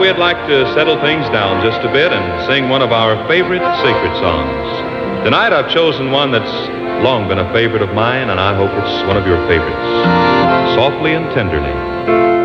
we'd like to settle things down just a bit and sing one of our favorite sacred songs. Tonight, I've chosen one that's long been a favorite of mine, and I hope it's one of your favorites. Softly and Tenderly.